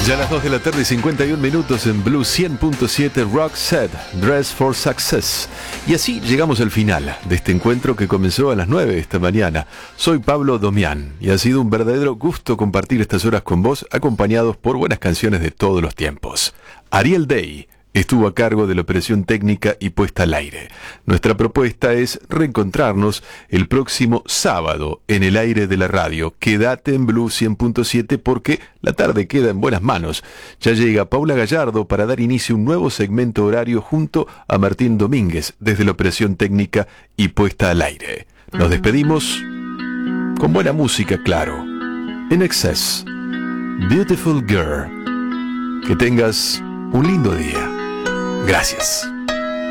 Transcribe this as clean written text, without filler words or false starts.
Ya a las 2 de la tarde y 51 minutos en Blue 100.7 Roxette, Dress for Success. Y así llegamos al final de este encuentro que comenzó a las 9 de esta mañana. Soy Pablo Domián y ha sido un verdadero gusto compartir estas horas con vos, acompañados por buenas canciones de todos los tiempos. Ariel Day estuvo a cargo de la operación técnica y puesta al aire. Nuestra propuesta es reencontrarnos el próximo sábado en el aire de la radio. Quédate en Blue 100.7 porque la tarde queda en buenas manos. Ya llega Paula Gallardo para dar inicio a un nuevo segmento horario junto a Martín Domínguez desde la operación técnica y puesta al aire. Nos despedimos con buena música, claro. In Excess, Beautiful Girl. Que tengas un lindo día. Gracias.